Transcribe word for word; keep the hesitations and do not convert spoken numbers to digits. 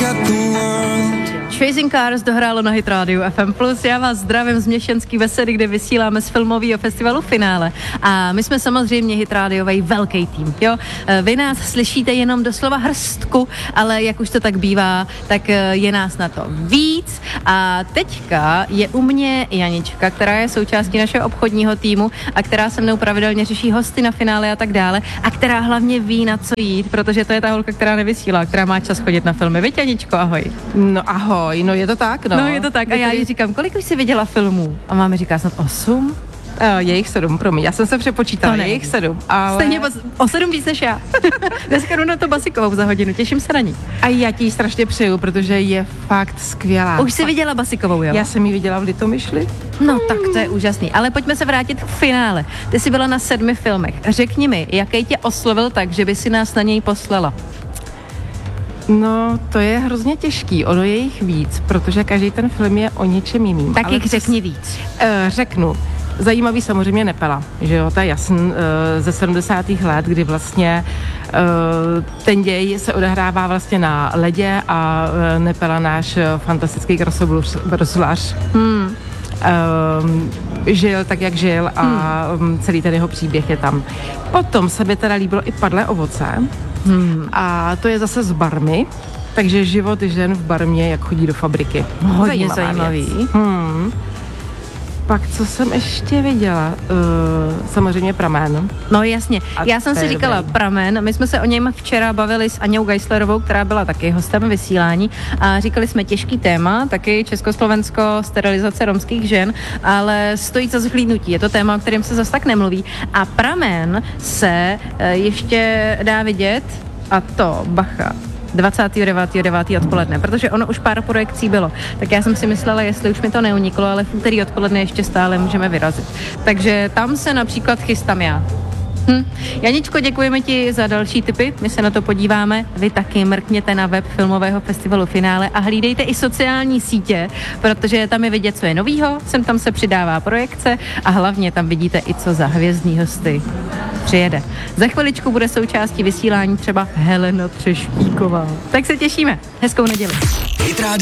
Chasing Cars dohrálo na Hit Radio F M plus. Já vás zdravím z Měšťanský Vesely, kde vysíláme z filmového festivalu Finále. A my jsme samozřejmě Hit Radiovej velký tým, jo. Vy nás slyšíte jenom doslova hrstku, ale jak už to tak bývá, tak je nás na to víc. A teďka je u mě Janička, která je součástí našeho obchodního týmu a která se mnou pravidelně řeší hosty na finále a tak dále. A která hlavně ví, na co jít, protože to je ta holka, která nevysílá, která má čas chodit na filmy. Víte, Janičko, ahoj. No ahoj, no je to tak, no. No je to tak a já jí říkám, kolik už jsi viděla filmů? A máma říká snad osm? Uh, je jich sedm, promiň, já jsem se přepočítala, je jich sedm, ale... Stejně bas- o sedm víc než já. Dneska jdu na to Basikovou za hodinu, těším se na ní. A já ti ji strašně přeju, protože je fakt skvělá. Už jsi viděla Basikovou, jo? Já jsem ji viděla v Litomyšli. No tak to je úžasný, ale pojďme se vrátit k finále. Ty jsi byla na sedmi filmech, řekni mi, jaký tě oslovil tak, že by si nás na něj poslala? No, to je hrozně těžký, ono je jich víc, protože každý ten film je o něčem jiným. Tak jich řekni víc. Uh, řeknu. Zajímavý samozřejmě Nepela, že jo, to je jasný, uh, ze sedmdesátých let, kdy vlastně uh, ten děj se odehrává vlastně na ledě a uh, Nepela, náš uh, fantastický krasobruslař, hmm. Um, žil tak, jak žil a hmm. um, celý ten jeho příběh je tam. Potom se mi teda líbilo i Padlé ovoce hmm. a to je zase z Barmy, takže život žen v Barmě, jak chodí do fabriky. Hodně zajímavý. Hmm. Pak, co jsem ještě viděla, uh, samozřejmě Pramen. No jasně, a já jsem si říkala dobrý. Pramen, my jsme se o něm včera bavili s Aňou Geislerovou, která byla taky hostem vysílání a říkali jsme těžký téma, taky Československo, sterilizace romských žen, ale stojí za zhlídnutí, je to téma, o kterém se zase tak nemluví a Pramen se uh, ještě dá vidět a to, bacha, dvacátého devátého devátého odpoledne, protože ono už pár projekcí bylo. Tak já jsem si myslela, jestli už mi to neuniklo, ale v úterý odpoledne ještě stále můžeme vyrazit. Takže tam se například chystám já. Hm. Janičko, děkujeme ti za další tipy, my se na to podíváme. Vy taky mrkněte na web filmového festivalu Finále a hlídejte i sociální sítě, protože tam je vidět, co je novýho, sem tam se přidává projekce a hlavně tam vidíte i co za hvězdní hosty přijede. Za chviličku bude součástí vysílání třeba Helena Třeštíková. Tak se těšíme. Hezkou neděli.